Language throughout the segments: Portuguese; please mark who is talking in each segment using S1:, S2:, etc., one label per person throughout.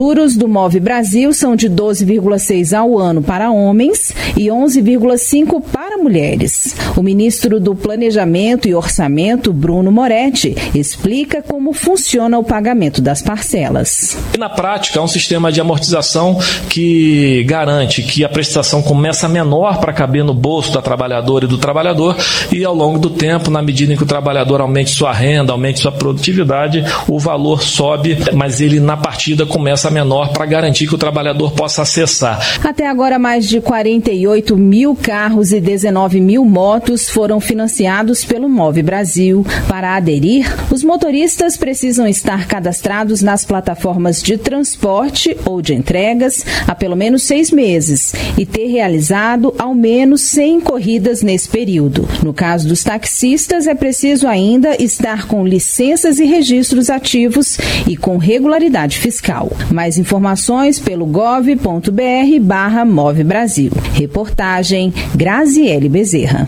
S1: Juros do Move Brasil são de 12,6 ao ano para homens e 11,5 para mulheres. O ministro do Planejamento e Orçamento, Bruno Moretti, explica como funciona o pagamento das parcelas.
S2: Na prática, é um sistema de amortização que garante que a prestação começa menor para caber no bolso da trabalhadora e do trabalhador e ao longo do tempo, na medida em que o trabalhador aumente sua renda, aumente sua produtividade, o valor sobe, mas ele na partida começa menor para garantir que o trabalhador possa acessar.
S1: Até agora, mais de 48 mil carros e 19 mil motos foram financiados pelo Move Brasil. Para aderir, os motoristas precisam estar cadastrados nas plataformas de transporte ou de entregas há pelo menos 6 meses e ter realizado ao menos 100 corridas nesse período. No caso dos taxistas, é preciso ainda estar com licenças e registros ativos e com regularidade fiscal. Mais informações pelo gov.br/Move Brasil. Reportagem Graziele Bezerra.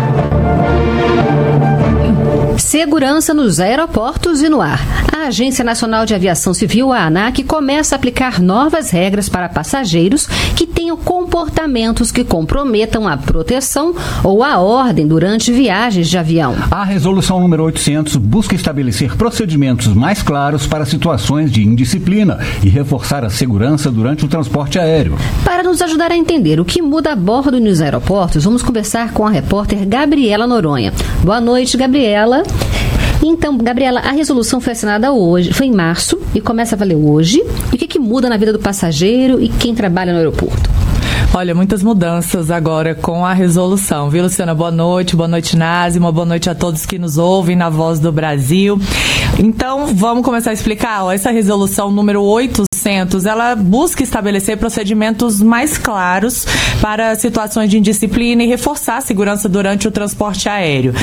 S3: Segurança nos aeroportos e no ar. A Agência Nacional de Aviação Civil, a ANAC, começa a aplicar novas regras para passageiros que tenham comportamentos que comprometam a proteção ou a ordem durante viagens de avião.
S4: A resolução número 800 busca estabelecer procedimentos mais claros para situações de indisciplina e reforçar a segurança durante o transporte aéreo.
S3: Para nos ajudar a entender o que muda a bordo e nos aeroportos, vamos conversar com a repórter Gabriela Noronha. Boa noite, Gabriela. Então, Gabriela, a resolução foi assinada hoje, foi em março e começa a valer hoje. E o que muda na vida do passageiro e quem trabalha no aeroporto?
S5: Olha, muitas mudanças agora com a resolução, viu, Luciana? Boa noite, Nazi, uma boa noite a todos que nos ouvem na Voz do Brasil. Então, vamos começar a explicar. Essa resolução número 800, ela busca estabelecer procedimentos mais claros para situações de indisciplina e reforçar a segurança durante o transporte aéreo.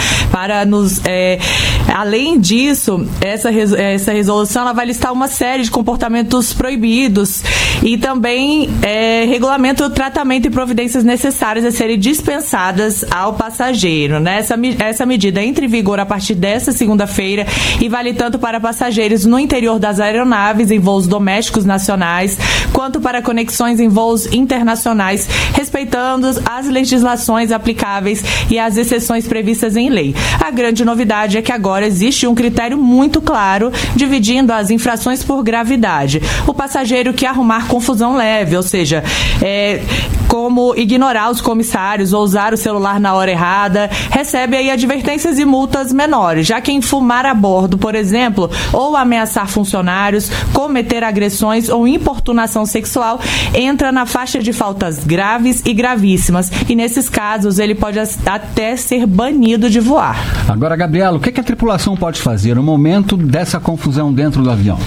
S5: Além disso, essa resolução ela vai listar uma série de comportamentos proibidos e também regulamenta o tratamento e providências necessárias a serem dispensadas ao passageiro, né? Essa medida entra em vigor a partir desta segunda-feira e vale tanto para passageiros no interior das aeronaves em voos domésticos nacionais, quanto para conexões em voos internacionais, respeitando as legislações aplicáveis e as exceções previstas em lei. A grande novidade é que agora existe um critério muito claro, dividindo as infrações por gravidade. O passageiro que arrumar confusão leve, ou seja, como ignorar os comissários ou usar o celular na hora errada, recebe aí advertências e multas menores. Já quem fumar a bordo, por exemplo, ou ameaçar funcionários, cometer agressões ou importunação sexual, entra na faixa de faltas graves e gravíssimas. E nesses casos, ele pode até ser banido de voar.
S4: Agora, Gabriela, o que a tripulação pode fazer no momento dessa confusão dentro do avião?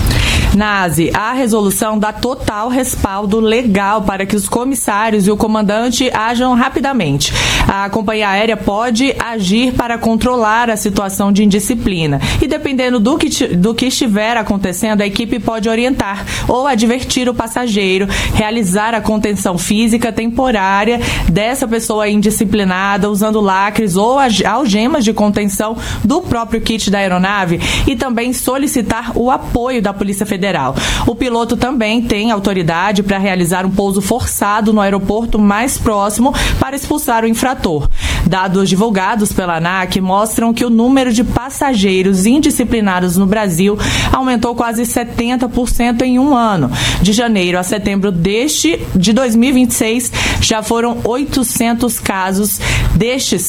S5: Nazi, a resolução dá total respaldo legal para que os comissários e o comandante ajam rapidamente. A companhia aérea pode agir para controlar a situação de indisciplina e, dependendo do que estiver acontecendo, a equipe pode orientar ou advertir o passageiro, realizar a contenção física temporária dessa pessoa indisciplinada, usando lacres ou algemas de contenção do próprio kit da aeronave e também solicitar o apoio da Polícia Federal. O piloto também tem autoridade para realizar um pouso forçado no aeroporto mais próximo para expulsar o infrator. Dados divulgados pela ANAC mostram que o número de passageiros indisciplinados no Brasil aumentou quase 70% em um ano. De janeiro a setembro de 2026, já foram 800 casos. Destes,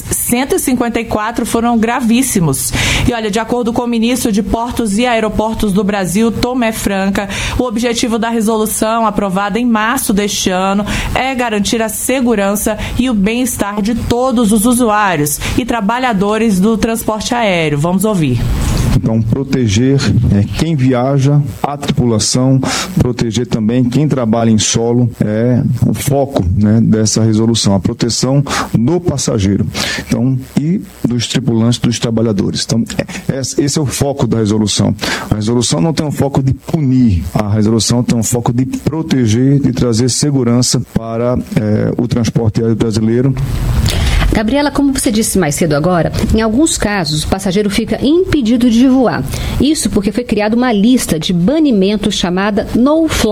S5: 154 foram gravíssimos. E olha, de acordo com o ministro de Portos e Aeroportos do Brasil, Tomé Franca, o objetivo da resolução aprovada em março deste ano é garantir a segurança e o bem-estar de todos os usuários e trabalhadores do transporte aéreo. Vamos ouvir.
S6: Então, proteger quem viaja, a tripulação, proteger também quem trabalha em solo é o foco, né, dessa resolução, a proteção do passageiro, então, e dos tripulantes, dos trabalhadores. Então, esse é o foco da resolução. A resolução não tem um foco de punir, a resolução tem um foco de proteger, de trazer segurança para o transporte aéreo brasileiro.
S3: Gabriela, como você disse mais cedo agora, em alguns casos o passageiro fica impedido de voar. Isso porque foi criada uma lista de banimentos chamada No Fly